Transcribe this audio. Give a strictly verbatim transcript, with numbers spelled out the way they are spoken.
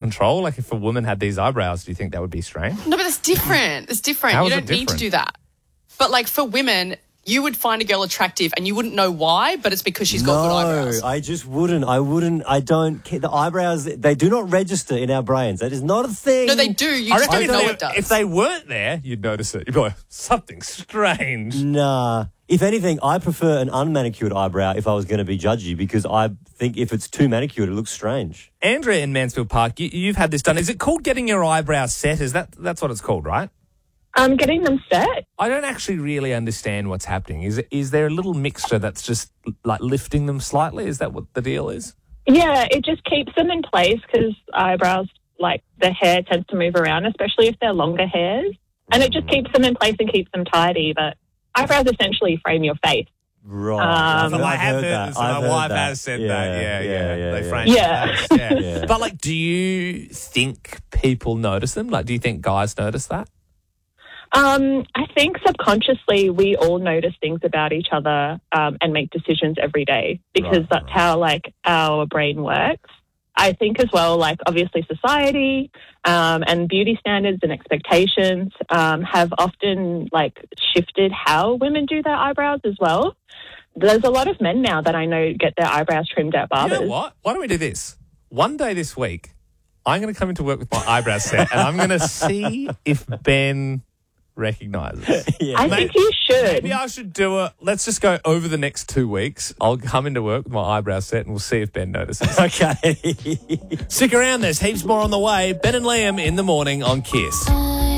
control? Like if a woman had these eyebrows, do you think that would be strange? No, but that's different. It's different. How you is don't it need to different? do that. But like for women, you would find a girl attractive and you wouldn't know why, but it's because she's got good eyebrows. No, I just wouldn't. I wouldn't. I don't. ca- The eyebrows, they do not register in our brains. That is not a thing. No, they do. You I just reckon don't if know they, it does. if they weren't there, you'd notice it. You'd be like, something strange. Nah. If anything, I prefer an unmanicured eyebrow if I was going to be judgy, because I think if it's too manicured, it looks strange. Andrea in Mansfield Park, you, you've had this done. Is it called getting your eyebrows set? Is that that's what it's called, right? Um, getting them set. I don't actually really understand what's happening. Is it, is there a little mixture that's just like lifting them slightly? Is that what the deal is? Yeah, it just keeps them in place because eyebrows, like the hair tends to move around, especially if they're longer hairs. And it just keeps them in place and keeps them tidy. But eyebrows essentially frame your face. Right. Um, I've I have heard, that. so I've my heard wife that. has said that. Yeah, yeah. yeah, they yeah. frame Yeah. your face, yeah. Yeah. But like, do you think people notice them? Like, do you think guys notice that? Um, I think subconsciously we all notice things about each other um, and make decisions every day because Right, that's right. how like our brain works. I think as well, like obviously society um, and beauty standards and expectations um, have often like shifted how women do their eyebrows as well. There's a lot of men now that I know get their eyebrows trimmed at barbers. You know what? Why don't we do this? One day this week, I'm going to come into work with my eyebrows set and I'm going to see if Ben recognises. Yeah. I Maybe- think you should. Maybe I should do it. Let's just go over the next two weeks. I'll come into work with my eyebrows set and we'll see if Ben notices. Okay. Stick around, there's heaps more on the way. Ben and Liam in the morning on Kiss.